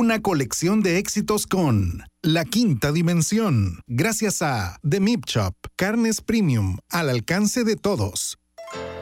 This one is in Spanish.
una colección de éxitos con La Quinta Dimensión, gracias a The Meat Shop, carnes premium al alcance de todos.